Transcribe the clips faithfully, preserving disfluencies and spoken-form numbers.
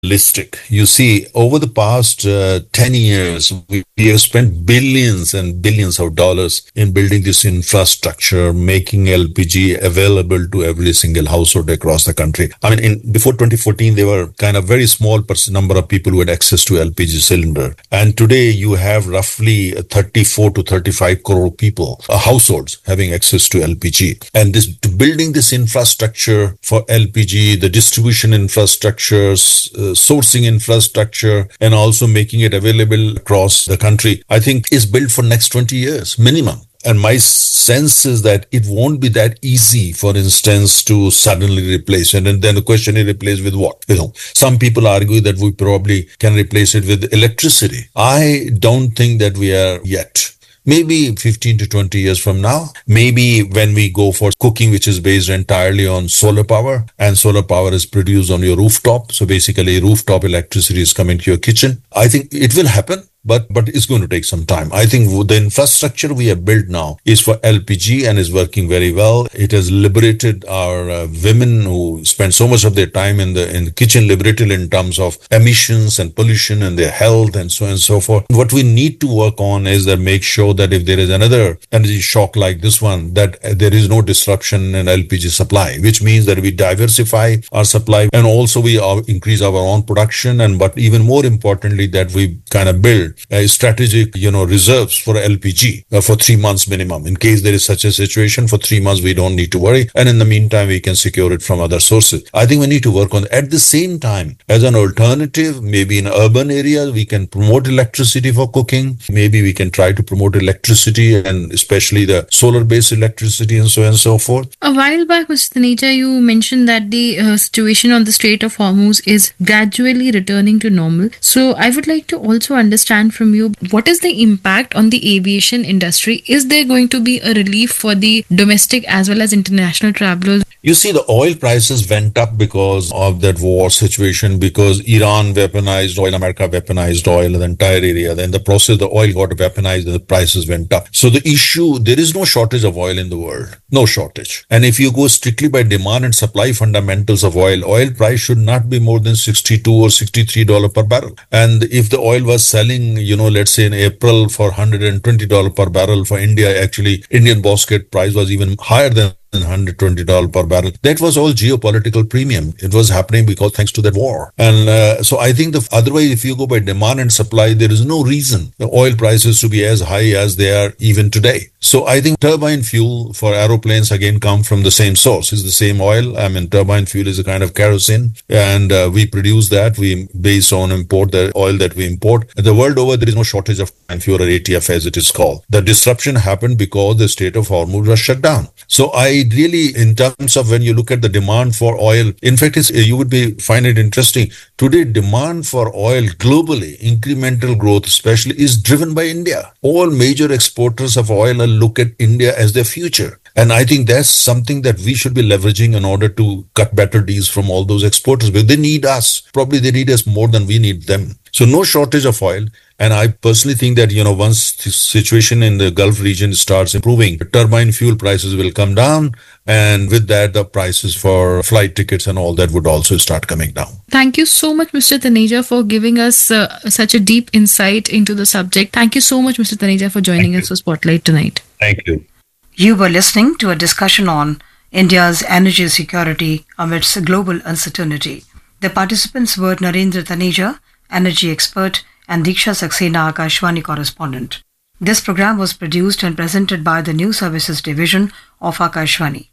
realistic. You see, over the past uh, ten years, we, we have spent billions and billions of dollars in building this infrastructure, making L P G available to every single household across the country. I mean, in, before twenty fourteen, there were kind of very small percent number of people who had access to L P G cylinder. And today you have roughly thirty-four to thirty-five crore people, uh, households having access to L P G. And this building this infrastructure for L P G, the distribution infrastructures, uh, sourcing infrastructure, and also making it available across the country, I think is built for next twenty years minimum. And my sense is that it won't be that easy, for instance, to suddenly replace it. And then the question is, replace with what? You know, some people argue that we probably can replace it with electricity. I don't think that we are yet. Maybe fifteen to twenty years from now, maybe when we go for cooking, which is based entirely on solar power, and solar power is produced on your rooftop. So basically rooftop electricity is coming to your kitchen. I think it will happen. But but it's going to take some time. I think the infrastructure we have built now is for L P G and is working very well. It has liberated our uh, women who spend so much of their time in the in the kitchen, liberated in terms of emissions and pollution and their health and so on and so forth. What we need to work on is that make sure that if there is another energy shock like this one, that there is no disruption in L P G supply, which means that we diversify our supply and also we uh, increase our own production. And but even more importantly, that we kind of build Uh, strategic, you know, reserves for L P G uh, for three months minimum. In case there is such a situation, for three months we don't need to worry. And in the meantime, we can secure it from other sources. I think we need to work on it. At the same time, as an alternative, maybe in urban areas, we can promote electricity for cooking. Maybe we can try to promote electricity and especially the solar-based electricity and so on and so forth. A while back, Mister Taneja, you mentioned that the uh, situation on the Strait of Hormuz is gradually returning to normal. So I would like to also understand from you, what is the impact on the aviation industry? Is there going to be a relief for the domestic as well as international travelers? You see, the oil prices went up because of that war situation, because Iran weaponized oil, America weaponized oil in the entire area. Then the process, the oil got weaponized and the prices went up. So the issue, there is no shortage of oil in the world. No shortage. And if you go strictly by demand and supply fundamentals of oil, oil price should not be more than sixty-two or sixty-three dollars per barrel. And if the oil was selling, you know, let's say in April for one hundred twenty dollars per barrel for India, actually Indian basket price was even higher than one hundred twenty dollars per barrel. That was all geopolitical premium. It was happening because thanks to that war. And uh, so I think the otherwise, if you go by demand and supply, there is no reason the oil prices to be as high as they are even today. So I think turbine fuel for aeroplanes again come from the same source. It's the same oil. I mean, turbine fuel is a kind of kerosene, and uh, we produce that. We based on import the oil that we import. The world over, there is no shortage of turbine fuel or A T F as it is called. The disruption happened because the Strait of Hormuz was shut down. So I really, in terms of when you look at the demand for oil, in fact, it's, you would be find it interesting. Today, demand for oil globally, incremental growth especially, is driven by India. All major exporters of oil look at India as their future. And I think that's something that we should be leveraging in order to cut better deals from all those exporters. But they need us. Probably they need us more than we need them. So no shortage of oil. And I personally think that, you know, once the situation in the Gulf region starts improving, turbine fuel prices will come down. And with that, the prices for flight tickets and all that would also start coming down. Thank you so much, Mister Taneja, for giving us uh, such a deep insight into the subject. Thank you so much, Mister Taneja, for joining Thank us you. for Spotlight tonight. Thank you. You were listening to a discussion on India's energy security amidst global uncertainty. The participants were Narendra Taneja, energy expert, and Diksha Saxena, Akashvani correspondent. This program was produced and presented by the News Services Division of Akashvani.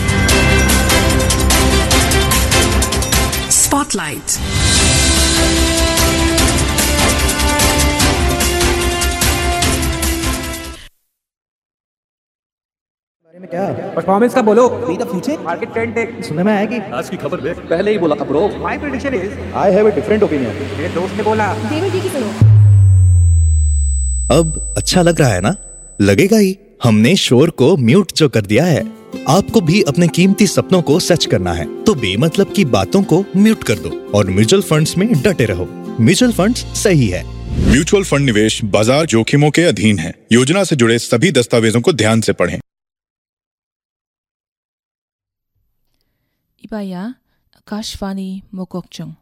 Spotlight. क्या performance का बोलो be the future market trend take सुनने में आया कि आज की खबर देख पहले ही बोला था bro my prediction is I have a different opinion मेरे दोस्त ने बोला देवर जी की सुनो। अब अच्छा लग रहा है ना? लगेगा ही। हमने शोर को म्यूट जो कर दिया है। आपको भी अपने कीमती सपनों को सच करना है तो बेमतलब की बातों को म्यूट कर दो और म्यूचुअल फंड्स में डटे रहो। म्यूचुअल फंड्स सही है। म्यूचुअल फंड निवेश बाजार जोखिमों के अधीन है। योजना से जुड़े सभी दस्तावेजों को ध्यान से पढ़ें। Ibaya, Akashvani Mokokchung.